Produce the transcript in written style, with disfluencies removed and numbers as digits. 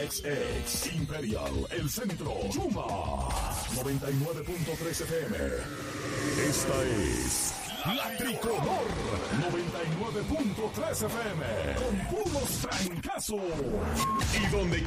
XX Imperial, el centro, Yuma 99.3 FM. Esta es La Tricolor 99.3 FM con puros trancazos. Y donde